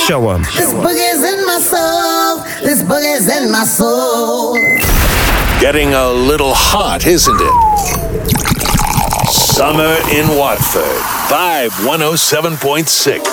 Show 'em. This boogie's in my soul. This boogie's in my soul. Getting a little hot, isn't it? Summer in Watford. Vibe 107.6.